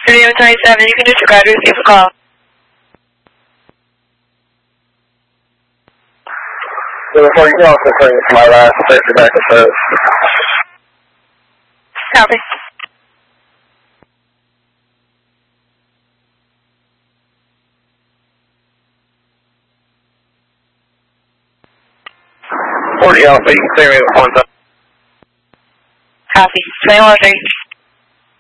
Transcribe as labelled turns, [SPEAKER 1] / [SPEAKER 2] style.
[SPEAKER 1] Studio 27, you can disregard, receive a call.
[SPEAKER 2] So before you go, referring to my last safety back to service.
[SPEAKER 1] Copy.
[SPEAKER 2] Alpha, you can clear me with 1 time.
[SPEAKER 1] Copy. 2103.